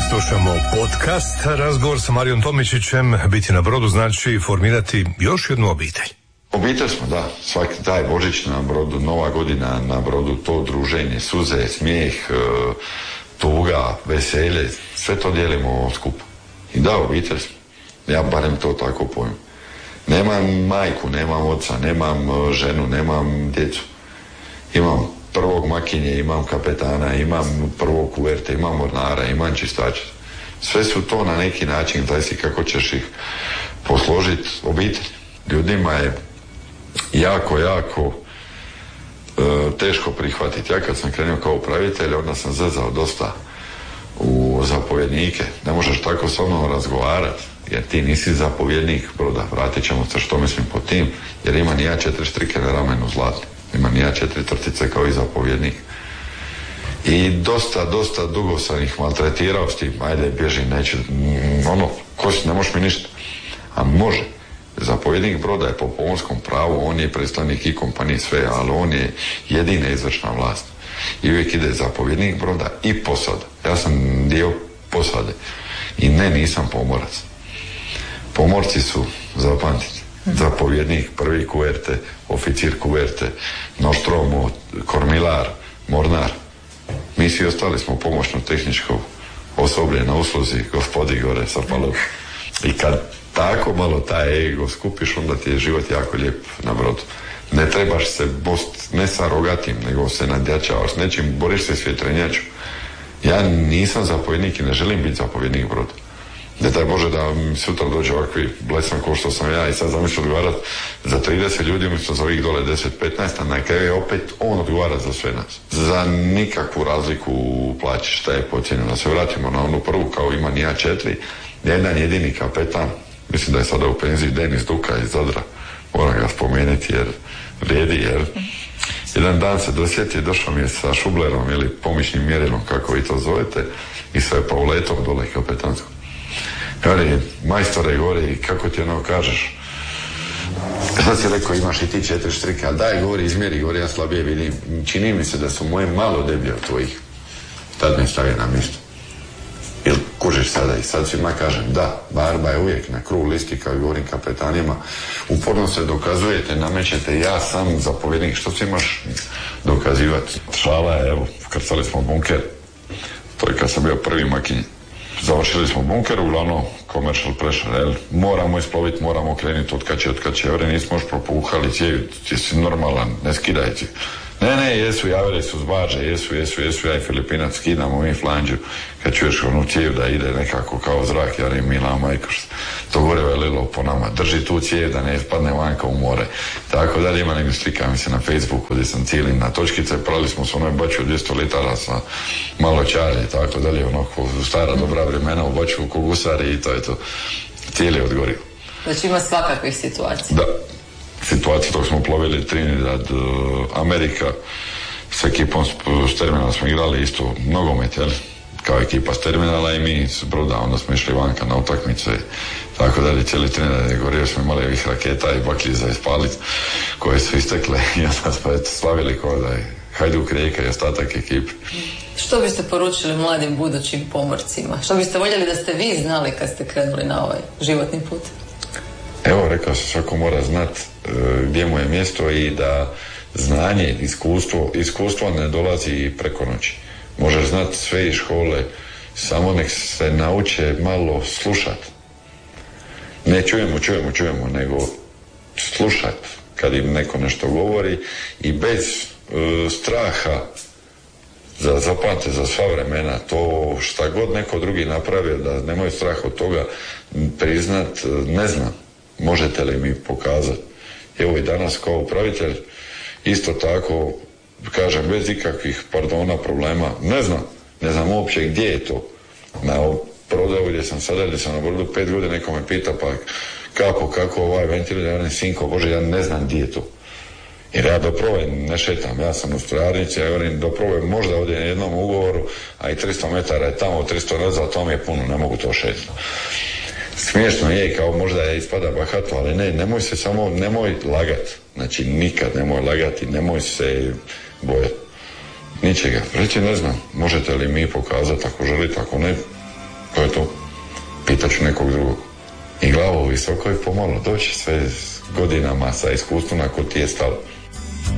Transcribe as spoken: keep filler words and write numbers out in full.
Slušamo podcast, razgovor sa Marijom Tomičićem. Biti na brodu znači formirati još jednu obitelj. Obitelj smo, da. Svaki taj Božić na brodu, Nova godina na brodu, to druženje, suze, smijeh, tuga, veselje, sve to dijelimo skupo. I da, obitelj smo. Ja barem to tako pojmem. Nemam majku, nemam oca, nemam ženu, nemam djecu. Imam prvog makinje, imam kapetana, imam prvog kuverte, imam mornara, imam čistača. Sve su to na neki način, zavisi kako ćeš ih posložiti. Obitelj. Ljudima je jako, jako e, teško prihvatiti. Ja kad sam krenuo kao upravitelj, onda sam zezao dosta u zapovjednike. Ne možeš tako sa mnom razgovarati, jer ti nisi zapovjednik broda. Vratit ćemo se što mislim po tim, jer ima ni ja četiri štrike na ramenu zlatne. Ima ni ja četiri trtice kao i zapovjednik. I dosta, dosta dugo sam ih maltretirao s tim. Ajde, bježi, neće, ono, ko si, ne možeš mi ništa. A može. Zapovjednik broda je po pomorskom pravu, on je predstavnik i kompanije sve, ali on je jedina izvršna vlast. I uvijek ide zapovjednik broda i posada. Ja sam dio posade. I ne, nisam pomorac. Pomorci su, zapamtite, zapovjednik, prvi kuverte, oficir kuverte, nostromo, kormilar, mornar. Mi svi ostali smo pomoćno tehničko osoblje na usluzi gospodi gore sa palom. I kad tako malo taj ego skupiš, onda ti je život jako lijep na brodu. Ne trebaš se bost ne sa rogatim, nego se nadjačavaš s nečim, boriš se s vjetrenjačom. Ja nisam zapovjednik i ne želim biti zapovjednik broda. Ne daj Bože da mi sutra dođe ovakvi blesan kao što sam ja i sad zamišljam odgovarat za trideset ljudi umjesto za ovih dole deset petnaest, a na kraju je opet on odgovara za sve nas. Za nikakvu razliku u plaći šta je pocijenjeno. Da se vratimo na onu prvu, kao ima ni ja četiri, jedan jedini kapetan, mislim da je sada u penziji, Denis Duka iz Zadra, moram ga spomenuti jer vrijedi, jer jedan dan se dosjetio, došao mi je sa šublerom ili pomičnim mjerilom, kako vi to zovete, i sa pauletom dole kapetanskom. Kaže, majstore gore, i kako ti ono kažeš, sad si rekao imaš i ti četiri štrike, ali daj govori, izmjeri govori, ja slabije vidim. Čini mi se da su moje malo deblje od tvojih. Tad me stavio na mjesto. Ili kužiš sada i sad svima kažem, da, barba je uvijek na kruh listi, kao i govorim kapetanima, uporno se dokazujete, namećete, ja sam zapovjednik, što si imaš dokazivati? Šala je, evo, krcali smo bunker, to je kad sam bio prvi makinje. Završili smo bunker, uglavnom commercial pressure, jel? Moramo isploviti, moramo krenuti otkače, otkače, evre, nismo još propuhali cijevi, jesi normalan, ne skidajte. Ne, ne, jesu, javili su zbađe, jesu, jesu, jesu, ja i Filipinac skidamo mi flanđu, kad čuješ onu cijev da ide nekako kao zrak, ja im mila majko, to gore velilo po nama, drži tu cijev da ne ispadne vanka u more. Tako dalje, ima nego slika mi se na Facebooku gdje sam cijeli na točkice, prali smo s onoj baču dvjesto litara sa malo čare, tako dalje, ono, stara dobra vremena u baču ko gusari i to je to, cijeli odgorio. Znači ima svakakvih situacija. Da. Situaciju dok smo plovili Trinidad, Amerika, s ekipom s terminala smo igrali isto nogomet, jel? Kao ekipa s terminala i mi s broda, onda smo išli vanka na utakmice, tako dalje, cijeli Trinidad je gorio, smo imali ovih raketa i baklji za ispalit koje su istekle i onda smo slavili kao da je Hajduk Rijeka i ostatak ekipe. Što biste poručili mladim budućim pomorcima? Što biste voljeli da ste vi znali kad ste krenuli na ovaj životni put? Evo, rekao sam, svako mora znat e, gdje mu je mjesto i da znanje, iskustvo, iskustvo ne dolazi preko noći. Možeš znat sve iz škole, samo nek se nauče malo slušat. Ne čujemo, čujemo, čujemo, nego slušat kad im neko nešto govori i bez e, straha za zapamte za sva vremena, to šta god neko drugi napravio, da nemaju strah od toga priznat, ne znam. Možete li mi pokazati? Evo i danas kao upravitelj isto tako, kažem, bez ikakvih pardona, problema, ne znam, ne znam uopće gdje je to. Na prodaju gdje sam sada, gdje sam na brodu pet godina, neko me pita pa kako, kako ovaj ventil, ja ne sinko, Bože, ja ne znam gdje je to. Jer ja doprove ne šetam, ja sam u strojarnici, ja govorim doprove možda ovdje na jednom ugovoru, a i tristo metara je tamo, tristo nazad, to mi je puno, ne mogu to šetiti. Smiješno je, kao možda je ispada bahato, ali ne, nemoj se samo, nemoj lagat. Znači nikad nemoj lagati, nemoj se bojati ničega. Reći ne znam, možete li mi pokazati, ako želite, ako ne, drugog. I glavu visoko i pomalo doći sve s godinama sa iskustvom ako ti je stalo.